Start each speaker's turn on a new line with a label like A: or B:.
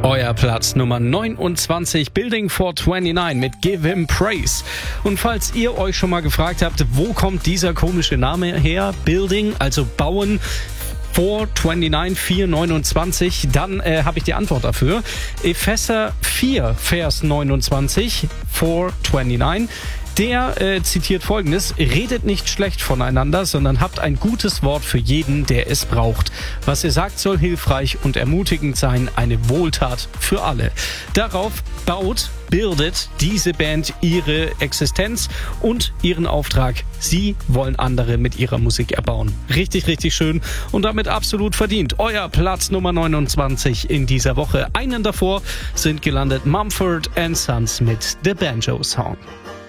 A: Euer Platz Nummer 29, Building 429 mit Give Him Praise. Und falls ihr euch schon mal gefragt habt, wo kommt dieser komische Name her? Building, also bauen, 429, 429, dann habe ich die Antwort dafür. Epheser 4, Vers 29, 429. Der zitiert Folgendes: Redet nicht schlecht voneinander, sondern habt ein gutes Wort für jeden, der es braucht. Was ihr sagt, soll hilfreich und ermutigend sein, eine Wohltat für alle. Darauf bildet diese Band ihre Existenz und ihren Auftrag. Sie wollen andere mit ihrer Musik erbauen. Richtig, richtig schön und damit absolut verdient. Euer Platz Nummer 29 in dieser Woche. Einen davor sind gelandet Mumford & Sons mit The Banjo Song.